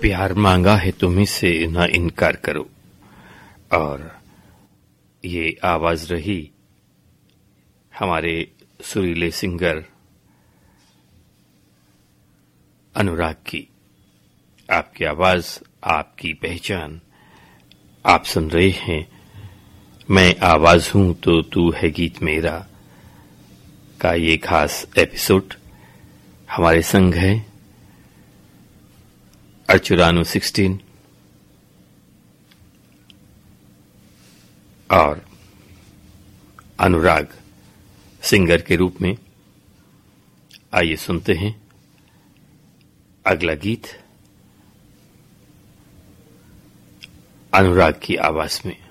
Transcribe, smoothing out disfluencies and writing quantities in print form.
प्यार मांगा है तुम्हीं से न इनकार करो। और ये आवाज रही हमारे सुरीले सिंगर अनुराग की। आपकी आवाज, आपकी पहचान। आप सुन रहे हैं मैं आवाज हूं तो तू है गीत मेरा का ये खास एपिसोड। हमारे संग है अर्चुरानो 16 और अनुराग सिंगर के रूप में। आइए सुनते हैं अगला गीत अनुराग की आवाज में।